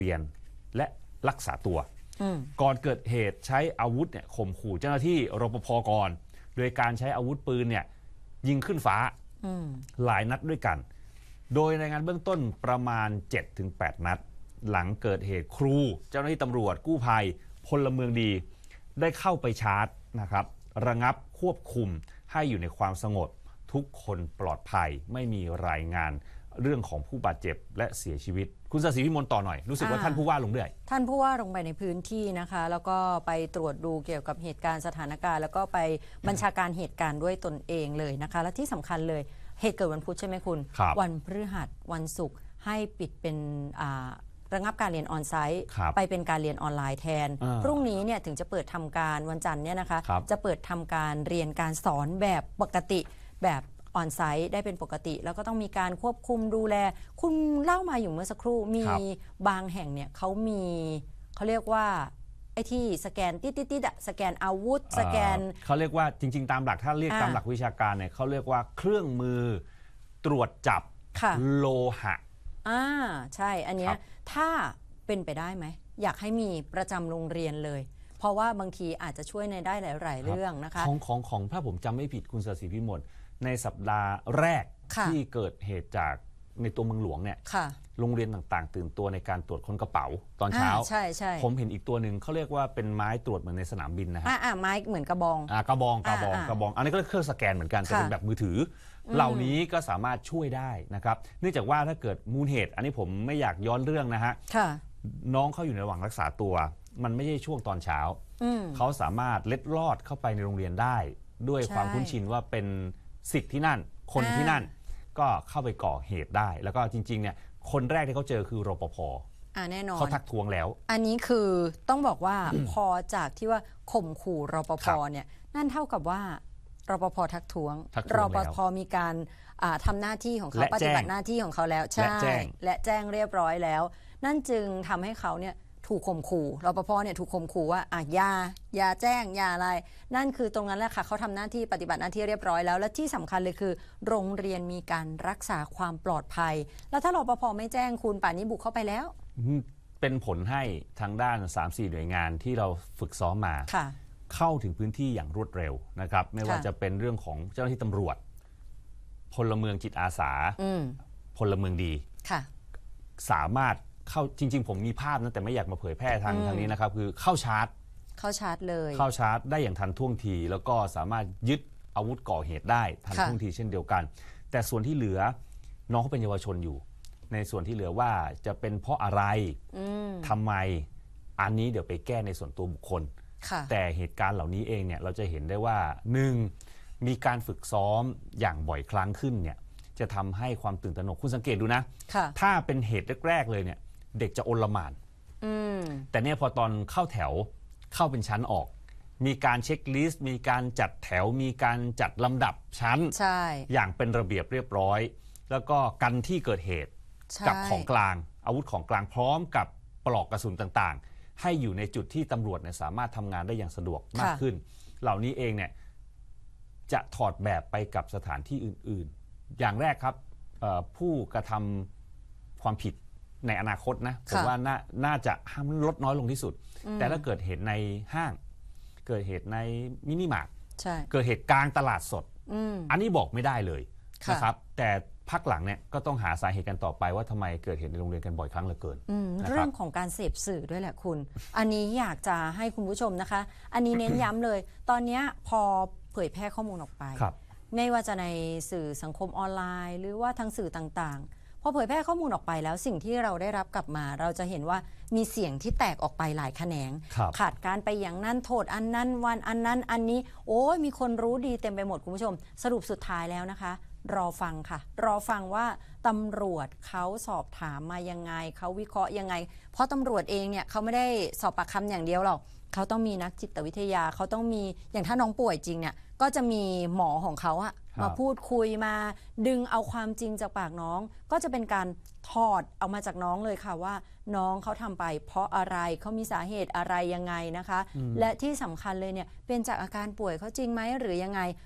เรียนและรักษาตัวก่อนเกิดเหตุใช้อาวุธเนี่ยข่มขู่เจ้าหน้าที่รปภก่อนโดยการใช้อาวุธปืนเนี่ยยิงขึ้นฟ้าหลายนัดด้วยกันโดยรายงานเบื้องต้นประมาณ 7-8 นัดหลังเกิดเหตุครูเจ้าหน้าที่ตำรวจกู้ภัยพลเมืองดีได้เข้าไปชาร์จนะครับระงับควบคุมให้อยู่ในความสงบทุกคนปลอดภัยไม่มีรายงานเรื่องของผู้บาดเจ็บและเสียชีวิตคุณศศิวิมลต่อหน่อยรู้สึกว่าท่านผู้ว่าลงด้วยท่านผู้ว่าลงไปในพื้นที่นะคะแล้วก็ไปตรวจดูเกี่ยวกับเหตุการณ์สถานการณ์แล้วก็ไปบัญชาการเหตุการณ์ด้วยตนเองเลยนะคะและที่สำคัญเลยเหตุเกิดวันพุธใช่ไหมคุณวันพฤหัสวันศุกร์ให้ปิดเป็นระงับการเรียนออนไซต์ไปเป็นการเรียนออนไลน์แทนพรุ่งนี้เนี่ยถึงจะเปิดทำการวันจันทร์เนี่ยนะคะจะเปิดทำการเรียนการสอนแบบปกติแบบออนไซต์ได้เป็นปกติแล้วก็ต้องมีการควบคุมดูแลคุณเล่ามาอยู่เมื่อสักครู่มีบางแห่งเนี่ยเขาเรียกว่าไอ้ที่สแกนติดสแกนอาวุธสแกนเขาเรียกว่าจริงๆตามหลักถ้าเรียกตามหลักวิชาการเนี่ยเขาเรียกว่าเครื่องมือตรวจจับโลหะใช่อันเนี้ยถ้าเป็นไปได้ไหมอยากให้มีประจำโรงเรียนเลยเพราะว่าบางทีอาจจะช่วยในได้หลายๆเรื่องนะคะของถ้าผมจำไม่ผิดคุณศศิวิมลในสัปดาห์แรกที่เกิดเหตุจากในตัวเมืองหลวงเนี่ยโรงเรียนต่างๆตื่นตัวในการตรวจค้นกระเป๋าตอนเช้าใช่ผมเห็นอีกตัวหนึ่งเขาเรียกว่าเป็นไม้ตรวจเหมือนในสนามบินนะฮะไม้เหมือนกระบองกระบองอันนี้ก็เครื่องสแกนเหมือนกันแต่เป็นแบบมือถือเหล่านี้ก็สามารถช่วยได้นะครับเนื่องจากว่าถ้าเกิดมูลเหตุอันนี้ผมไม่อยากย้อนเรื่องนะฮะน้องเขาอยู่ในระหว่างรักษาตัวมันไม่ใช่ช่วงตอนเช้าเขาสามารถเล็ดลอดเข้าไปในโรงเรียนได้ด้วยความคุ้นชินว่าเป็นสิทธิ์ที่นั่นคนที่นั่นก็เข้าไปก่อเหตุได้แล้วก็จริงๆเนี่ยคนแรกที่เขาเจอคือรปภแน่นอนเขาทักท้วงแล้วอันนี้คือต้องบอกว่า พอจากที่ว่าข่มขู่รปภเนี่ยนั่นเท่ากับว่ารปภทักท้วงรปภมีการทำหน้าที่ของเขาปฏิบัติหน้าที่ของเขาแล้วใช่และแจ้งเรียบร้อยแล้วนั่นจึงทำให้เขาเนี่ยถูกข่มขู่รปภเนี่ยถูกข่มขู่ว่าอย่าแจ้งอย่าอะไรนั่นคือตรงนั้นแหละค่ะเขาทำหน้าที่ปฏิบัติหน้าที่เรียบร้อยแล้วและที่สำคัญเลยคือโรงเรียนมีการรักษาความปลอดภัยแล้วถ้ารปภไม่แจ้งคุณป่านนี้บุกเข้าไปแล้วเป็นผลให้ทางด้าน 3-4 หน่วยงานที่เราฝึกซ้อมมาเข้าถึงพื้นที่อย่างรวดเร็วนะครับไม่ว่าจะเป็นเรื่องของเจ้าหน้าที่ตำรวจพลเมืองจิตอาสาพลเมืองดีสามารถเข้าจริงๆผมมีภาพนะแต่ไม่อยากมาเผยแพร่ทางนี้นะครับคือเข้าชาร์จเลยเข้าชาร์จได้อย่างทันท่วงทีแล้วก็สามารถยึดอาวุธก่อเหตุได้ทันท่วงทีเช่นเดียวกันแต่ส่วนที่เหลือน้องเขาเป็นเยาวชนอยู่ในส่วนที่เหลือว่าจะเป็นเพราะอะไรทำไมอันนี้เดี๋ยวไปแก้ในส่วนตัวบุคคลแต่เหตุการณ์เหล่านี้เองเนี่ยเราจะเห็นได้ว่า1มีการฝึกซ้อมอย่างบ่อยครั้งขึ้นเนี่ยจะทำให้ความตื่นตระหนกคุณสังเกตดูนะถ้าเป็นเหตุแรกๆเลยเนี่ยเด็กจะโอลหม่านแต่เนี่ยพอตอนเข้าแถวเข้าเป็นชั้นออกมีการเช็คลิสต์มีการจัดแถวมีการจัดลำดับชั้นอย่างเป็นระเบียบเรียบร้อยแล้วก็กันที่เกิดเหตุกับของกลางอาวุธของกลางพร้อมกับปลอกกระสุนต่างๆให้อยู่ในจุดที่ตำรวจเนี่ยสามารถทำงานได้อย่างสะดวกมากขึ้นเหล่านี้เองเนี่ยจะถอดแบบไปกับสถานที่อื่นๆอย่างแรกครับผู้กระทำความผิดในอนาคตนะผมว่าน่าจะลดน้อยลงที่สุดแต่ถ้าเกิดเหตุในห้างเกิดเหตุในมินิมาร์ทเกิดเหตุกลางตลาดสดอันนี้บอกไม่ได้เลยนะครับแต่พักหลังเนี่ยก็ต้องหาสาเหตุกันต่อไปว่าทำไมเกิดเหตุในโรงเรียนกันบ่อยครั้งเหลือเกินเรื่องของการเสพสื่อด้วยแหละคุณอันนี้อยากจะให้คุณผู้ชมนะคะอันนี้เน้นย้ำเลยตอนนี้พอเผยแพร่ข้อมูลออกไปไม่ว่าจะในสื่อสังคมออนไลน์หรือว่าทางสื่อต่างๆพอเผยแพร่ข้อมูลออกไปแล้วสิ่งที่เราได้รับกลับมาเราจะเห็นว่ามีเสียงที่แตกออกไปหลายแขนงขาดการไปอย่างนั้นโทษอันนั้นวันอันนั้นอันนี้โอ้ยมีคนรู้ดีเต็มไปหมดคุณผู้ชมสรุปสุดท้ายแล้วนะคะรอฟังค่ะรอฟังว่าตำรวจเขาสอบถามมายังไงเขาวิเคราะห์ยังไงเพราะตำรวจเองเนี่ยเขาไม่ได้สอบปากคำอย่างเดียวหรอกเขาต้องมีนักจิตวิทยาเขาต้องมีอย่างถ้าน้องป่วยจริงเนี่ยก็จะมีหมอของเขาอะมาพูดคุยมาดึงเอาความจริงจากปากน้องก็จะเป็นการถอดเอามาจากน้องเลยค่ะว่าน้องเขาทำไปเพราะอะไรเขามีสาเหตุอะไรยังไงนะคะและที่สำคัญเลยเนี่ยเป็นจากอาการป่วยเขาจริงไหมหรือยังไง